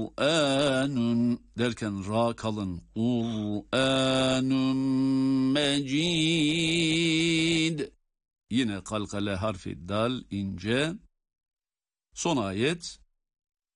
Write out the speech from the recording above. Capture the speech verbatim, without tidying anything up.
Kur'anun derken ra kalın. Kur'anun mecid. Yine kalkale harfi dal ince. Son ayet